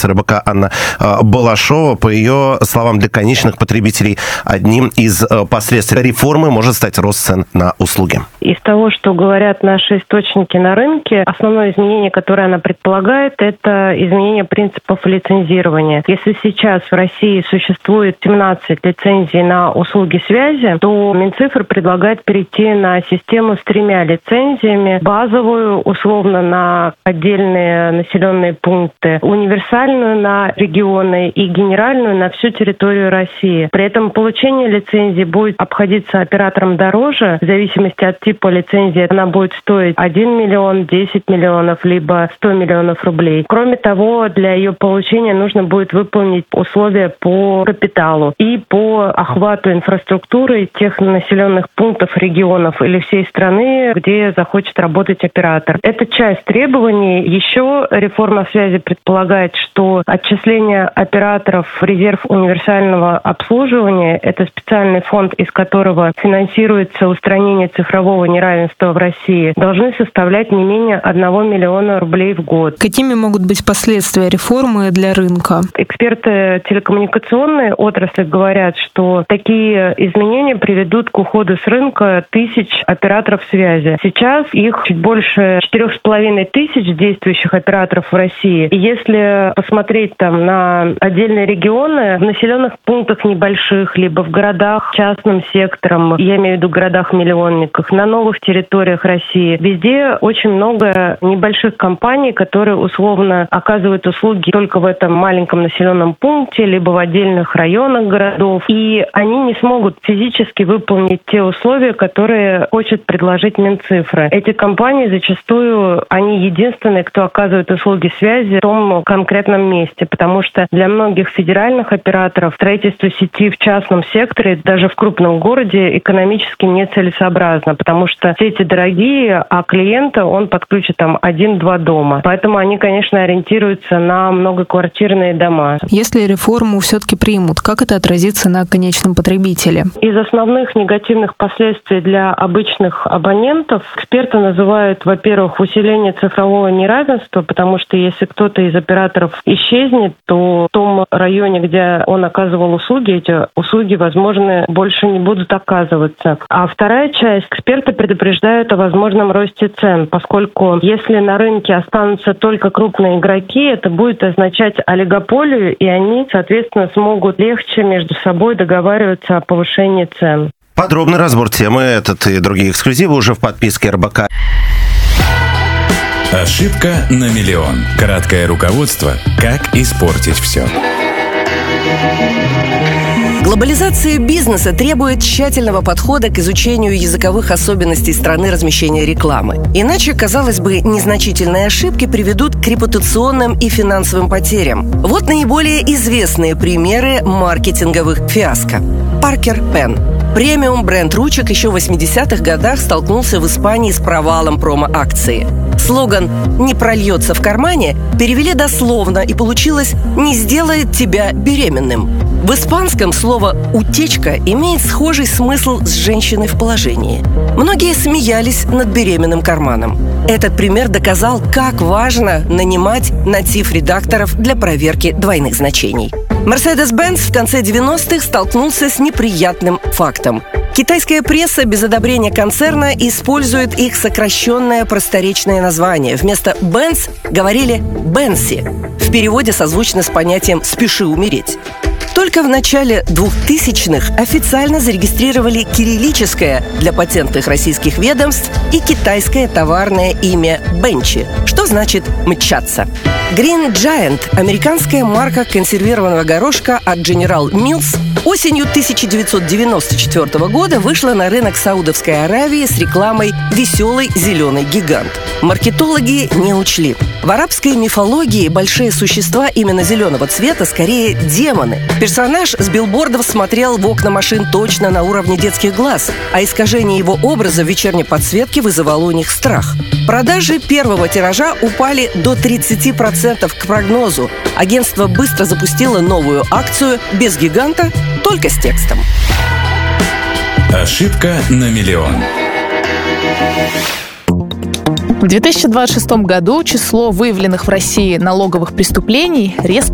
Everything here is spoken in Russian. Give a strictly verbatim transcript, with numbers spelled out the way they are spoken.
вице-президент эр бэ ка Анна Балашова. По ее словам, для конечных потребителей одним из последствий реформы может стать рост цен на услуги. Из того, что говорят наши источники на рынке, основное изменение, которое она предполагает, это изменение принципов лицензирования. Если сейчас в России существует семнадцать лицензий на услуги связи, то Минцифры предлагает перейти на систему с тремя лицензиями: базовую, условно, на отдельные населенные пункты, универсальную на регионы и генеральную на всю территорию России. При этом получение лицензии будет обходиться операторам дороже. В зависимости от типа лицензии она будет стоить один миллион, десять миллионов, либо сто миллионов рублей. Кроме того, для ее получения нужно будет выполнить условия по капиталу и по охвату инфраструктуры тех населенных пунктов, регионов или всей страны, где захочет работать оператор. Это часть требований. Еще реформа связи предполагает, что отчисление операторов в резерв универсального обслуживания — это специальный фонд, из которого финансируется устранение цифрового неравенства в России, должны составлять не менее одного миллиона рублей в год. Какими могут быть последствия реформы для рынка? Эксперты телекоммуникационной отрасли говорят, что такие изменения приведут к уходу с рынка тысяч операторов связи. Сейчас их чуть больше четырех с половиной тысяч действующих операторов в России. И если посмотреть там на отдельные регионы, в населенных пунктах небольших, либо в городах частным сектором, я имею в виду городах-миллионниках, на новых территориях России, везде очень много небольших компаний, которые условно оказывают услуги только в этом маленьком населенном пункте, либо в отдельных районах городов. И они не смогут физически выполнить те условия, которые хочет предложить Минцифры. Эти компании зачастую, они единственные, кто оказывает услуги связи в том конкретном месте, потому что для многих федеральных операторов строительство сети в частном секторе, даже в крупном городе, экономически нецелесообразно, потому что сети дорогие, а клиента он подключит там один-два дома. Поэтому они, конечно, ориентируются на многоквартирные дома. Если реформу все-таки примут, как это отразится на конечном потребителе? Из основных негативных последствий для обычных абонентов эксперты называют, во-первых, усиление цифрового неравенства, потому что если кто-то из операторов исчезнет, то в том районе, где он оказывал услуги, эти услуги, возможно, больше не будут оказываться. А вторая часть, эксперты предупреждают о возможном росте цен, поскольку если на рынке останутся только крупные игроки, это будет означать олигополию, и они, соответственно, смогут легче между собой договариваться о повышении цен. Подробный разбор темы, этот и другие эксклюзивы уже в подписке эр бэ ка. Ошибка на миллион. Краткое руководство «Как испортить все». Глобализация бизнеса требует тщательного подхода к изучению языковых особенностей страны размещения рекламы. Иначе, казалось бы, незначительные ошибки приведут к репутационным и финансовым потерям. Вот наиболее известные примеры маркетинговых фиаско. Паркер Пен. Премиум-бренд ручек еще в восьмидесятых годах столкнулся в Испании с провалом промо-акции. Слоган «Не прольется в кармане» перевели дословно, и получилось «Не сделает тебя беременным». В испанском слово «утечка» имеет схожий смысл с женщиной в положении. Многие смеялись над беременным карманом. Этот пример доказал, как важно нанимать натив-редакторов для проверки двойных значений. Mercedes-Benz в конце девяностых столкнулся с неприятным фактом. Китайская пресса без одобрения концерна использует их сокращенное просторечное название. Вместо «Benz» говорили «Бенси». В переводе созвучно с понятием «спеши умереть». Только в начале двухтысячных официально зарегистрировали кириллическое для патентных российских ведомств и китайское товарное имя «Бенчи», что значит «мчаться». Green Giant – американская марка консервированного горошка от General Mills, осенью тысяча девятьсот девяносто четвёртого года вышла на рынок Саудовской Аравии с рекламой «Веселый зеленый гигант». Маркетологи не учли. В арабской мифологии большие существа именно зеленого цвета скорее демоны. Персонаж с билбордов смотрел в окна машин точно на уровне детских глаз, а искажение его образа в вечерней подсветке вызывало у них страх. Продажи первого тиража упали до тридцати процентов к прогнозу. Агентство быстро запустило новую акцию без гиганта, только с текстом. Ошибка на миллион. В две тысячи двадцать шестом году число выявленных в России налоговых преступлений резко